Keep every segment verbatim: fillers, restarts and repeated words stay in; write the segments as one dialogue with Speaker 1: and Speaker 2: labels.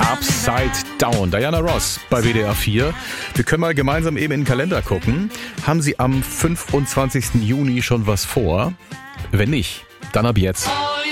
Speaker 1: Upside Down. Diana Ross bei W D R vier. Wir können mal gemeinsam eben in den Kalender gucken. Haben Sie am fünfundzwanzigsten Juni schon was vor? Wenn nicht, dann ab jetzt.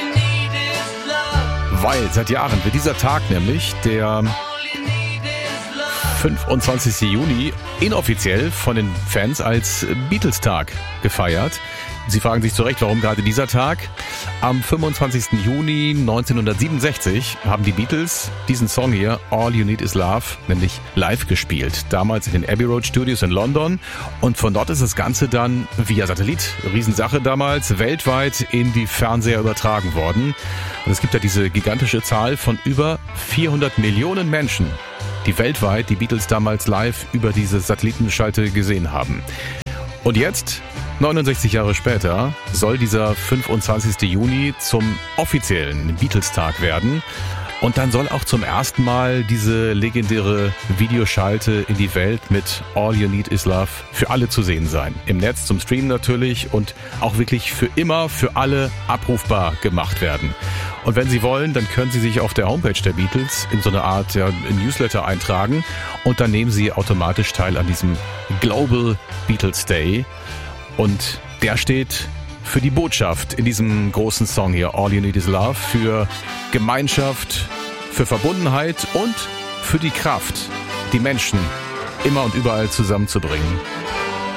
Speaker 1: Weil seit Jahren wird dieser Tag nämlich, der fünfundzwanzigsten Juni, inoffiziell von den Fans als Beatles-Tag gefeiert. Sie fragen sich zu Recht, warum gerade dieser Tag? Am fünfundzwanzigsten Juni neunzehnhundertsiebenundsechzig haben die Beatles diesen Song hier, All You Need Is Love, nämlich live gespielt. Damals in den Abbey Road Studios in London. Und von dort ist das Ganze dann via Satellit, Riesensache damals, weltweit in die Fernseher übertragen worden. Und es gibt ja diese gigantische Zahl von über vierhundert Millionen Menschen, die weltweit die Beatles damals live über diese Satellitenschalte gesehen haben. Und jetzt, neunundsechzig Jahre später, soll dieser fünfundzwanzigsten Juni zum offiziellen Beatles-Tag werden. Und dann soll auch zum ersten Mal diese legendäre Videoschalte in die Welt mit All You Need Is Love für alle zu sehen sein. Im Netz zum Streamen natürlich und auch wirklich für immer für alle abrufbar gemacht werden. Und wenn Sie wollen, dann können Sie sich auf der Homepage der Beatles in so eine Art ja, Newsletter eintragen und dann nehmen Sie automatisch teil an diesem Global Beatles Day. Und der steht für die Botschaft in diesem großen Song hier, All You Need Is Love, für Gemeinschaft, für Verbundenheit und für die Kraft, die Menschen immer und überall zusammenzubringen.